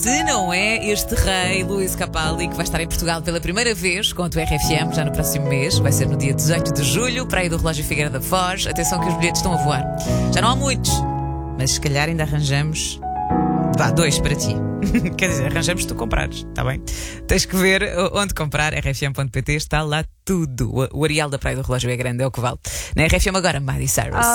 se não é este rei, Luís Capaldi, que vai estar em Portugal pela primeira vez, conto o RFM, já no próximo mês. Vai ser no dia 18 de julho, Praia do Relógio Figueira da Foz. Atenção que os bilhetes estão a voar. Já não há muitos, mas se calhar ainda arranjamos... Vá, 2 para ti. Quer dizer, arranjamos se tu comprares, está bem? Tens que ver onde comprar. rfm.pt, está lá tudo. O areal da Praia do Relógio é grande, é o que vale. Na RFM agora, Miley Cyrus.